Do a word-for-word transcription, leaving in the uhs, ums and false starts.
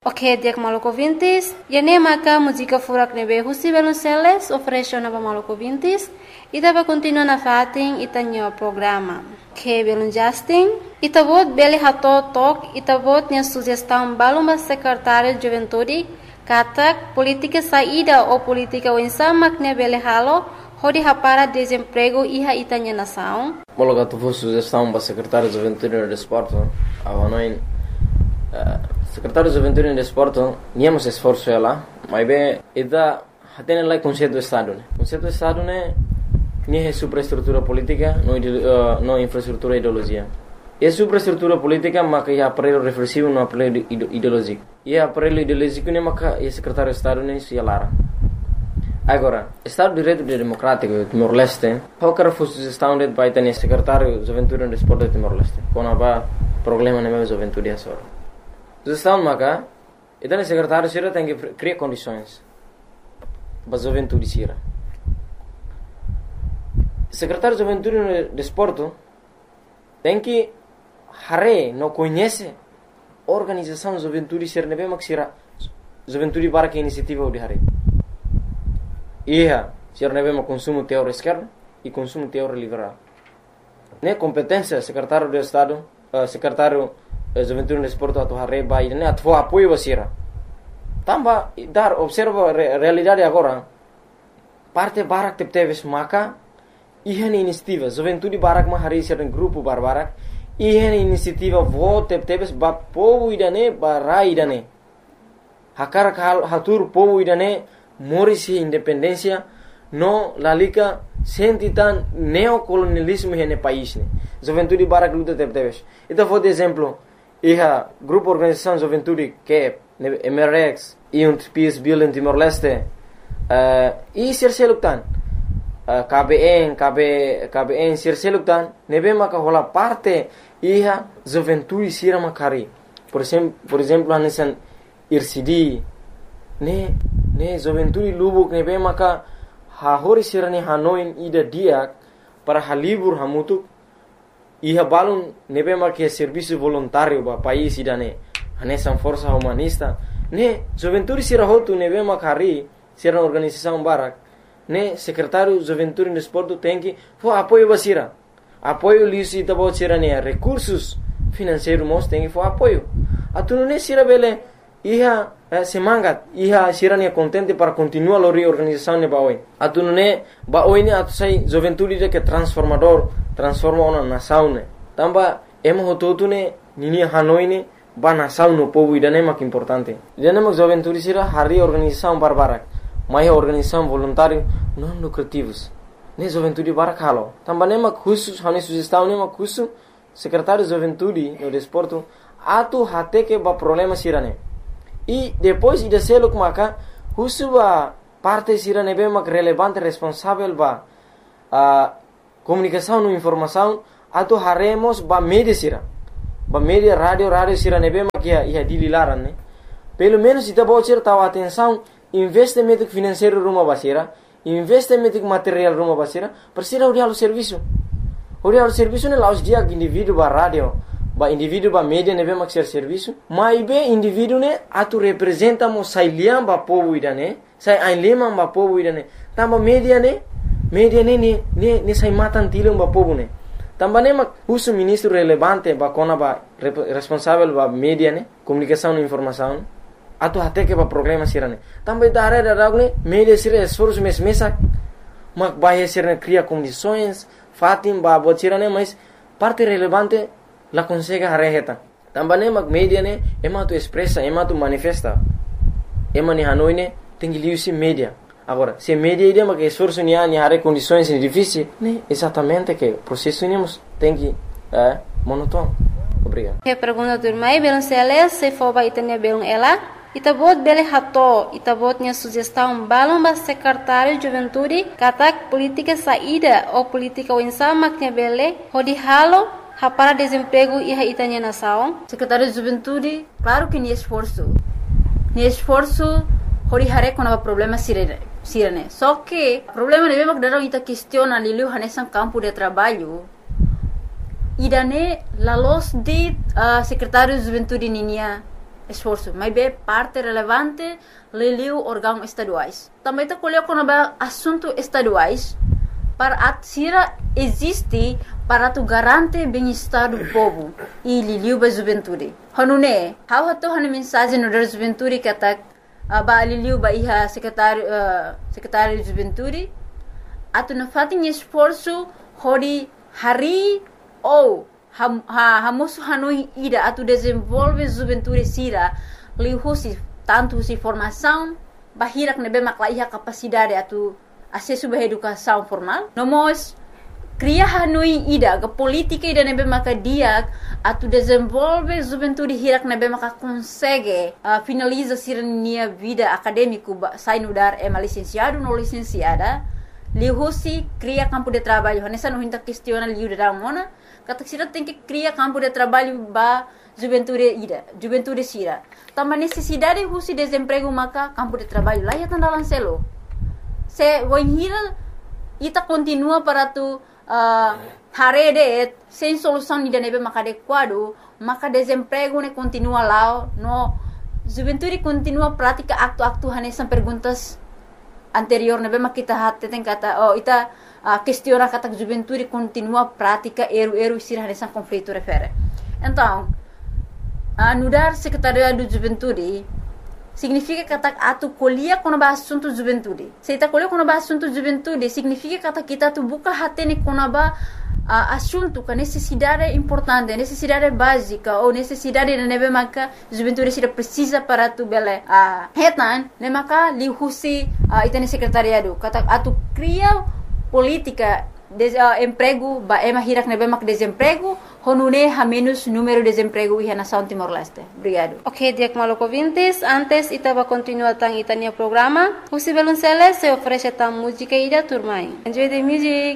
Ok, dia Maluco Vintis. E nem maca música furak nebe husi Belunceles oferece na Maluco Vintis. E tava continua na fatin itanyo programa. Ok, Belun Justin. Ita vot beli hato tok. Ita vot nia sugestão baluma secretário de juventude. Katak politika saída ou politika wensamak ne beli halo. Hodi hapara desemprego iha itanya nação. Bolo tu vou sugestão para secretário de juventude e desporto. Avanoin secretário de juventude e desporto, niamos esforço ela, mas bem, ida hatene lá conceito do estado, né? Conceito do estado né, nem é superestrutura política, não uh, não infraestrutura ideologia. É superestrutura política, mas que é aparelho reflexivo, não aparelho ideológico. E é aparelho ideológico né, mas que é secretário de estado né, se alara. Agora, Estado de Direito Democrático Timor-Leste, qualquer sugestão de para ter secretário de juventude e desporto de Timor-Leste, quando há problema na minha juventude é só. Sugestão maka, então o secretário sira tem que criar condições para a juventude sira. Secretário de juventude e desporto tem que hare não conhece organização de juventude sira nebe mak sira juventude para que iniciativa de hare. Ia sira nebe mak consumo teórico esquerdo e consumo teórico liberal. Ne competência secretário de estado, uh, secretário juventude no desporto atau hari bayi ini atau apoio basira. Tambah dar observa re, realidade agora. Parte barak tep teves maka ihan inisiativa juventude barak ma hari sira grupo bar barak ihan inisiativa vote tep teves ba povo idane barai idane. Hakar kal hatur povo idane morisi independência no lalika sentitan neocolonialismo hene país ne. Juventude barak luta tep teves. Itu for exemplo Iha grupo organização juventude que é M R X e um Peace Building em Timor-Leste uh, e serseluktan uh, K B N K B K B N serseluktan nebe maka hola parte iha juventude sira makari por exemplo por exemplo hanesan I R C D ne ne juventude lubuk nebe maka ha hori sira ne hanoin ida diak para halibur hamutuk Iha balun nebe marque serviço voluntário ba país idane hanesan força humanista ne juventude sira hotu nebe makari sira organização barak ne secretário juventude e desporto tem que fo apoio basira apoio lisi tabo sira ne recursos financeiros mos tem que fo apoio atunu ne sira bele iha eh, semangat iha sira ne contente para continuar lori organização ne ba oi atunu ne ba oi ne atu sai juventude de que transformador transforma ona nação ne tamba emo hototu ne nini hanoi ne ba nação no povo idane mak importante idane mak juventude sira hari organização barbarak mai organização voluntário não lucrativos ne juventude barak halo tamba ne mak khusus hane sugestão ne mak khusus secretário de juventude no desporto atu hate que ba problema sira ne e depois ida seluk maka khusus ba parte sira ne be mak relevante responsável ba a comunicação e informação atau haremos ba media sira ba media radio radio sira nebe makia ia dililaran ne pelo menos ita bocir tahu atenção investimento financeiro rumah basira investimento material rumah basira persira uri halu serviço uri halu serviço ne laus dia indivíduo ba radio ba indivíduo ba media nebe makia serviço mai be indivíduo ne atu representa mo sailiam ba povo idane sai ainlema ba povo idane tamba media ne media ne ne ne ne sai matan tilung ba povo ne tambane mak husu ministro relevante ba kona ba responsável ba media ne comunicação e informação atu hate que ba problema sirane também dare daragne media sira esforço mes mesa mak ba sira cria condições fatim ba botirane mas parte relevante la consegue hareheta tambane mak media ne ema tu expressa ema tu manifesta ema ni hanoi ne tem que liusi media. Agora, se media ideia mas que esforço ni ani hare condições difíceis, né? Exatamente que o processo nemos tem que é monótono. Obrigado. Que pergunta do mai belum sele se for ba itanya belum ela, itabot bele hato, itabot nya sugestão balum ba secretário de juventude, katak política saída ou política wensa maknya bele, hodi halo para desemprego e a itanya nação. Secretário de juventude, claro que ni esforço. Ni esforço hori hare com o problema sirene. Sirene. Só que o problema é mesmo que daram ita questiona lilu hanesan campo de trabalho. Idane la los de uh, secretário de juventude ninia esforço, mas é parte relevante liliu órgãos estaduais. Também está colhendo com assuntos estaduais para a sira existe para tu garante bem-estar do povo e liliu ba juventude. Hanune, how hato hanu mensagem no da juventude que tá ba liliu ba iha secretário uh, secretário de juventude atu na fatin esforço hori hari ou ham ha hamosu hanui ida atu desenvolve juventude sira lihusi tanto si formação bahirak nebe maklaiha capacidade atu acesso à educação formal. Nomos cria hanui ida ke política ida nebe maka dia atu desenvolve juventude hirak nebe maka consegue uh, finaliza sirnia vida acadêmico sai no dar é licenciado no licenciada lihusi cria campo de trabalho nessa não hinta questiona liu da mona kata sira tem que cria campo de trabalho ba juventude ida juventude sira também necessidade husi desemprego maka campo de trabalho lá ya tanda lancelo se voinhira ita continua para tu uh, harede sem solução ida nebe maka adequado maka desemprego ne continua lá no juventude continua prática acto-acto hanesan perguntas anterior nebe maka kita hatte tem kata oh ita uh, questiona kata juventude continua prática eru-eru sira hanesan conflito refere então uh, nudar secretaria do juventude significa kata atu colhia quando ba assunto juventude. Se ita colhia quando ba assunto juventude, significa kata kita tu buka hatene quando ba uh, assunto que necessidade importante, necessidade básica ou necessidade de neve maka juventude se precisa para tu bele. Ah, uh, hetan ne maka lihusi uh, ita ne secretariado. Kata atu cria política de uh, emprego ba ema hirak nebe mak desemprego honune ha menos número de desemprego iha nação Timor-Leste. Obrigado. Ok, Diak Maloko Vintes, antes ita va continuar tang itania programa. Husi Belunceles se oferece tam música ida turmai. Enjoy the music.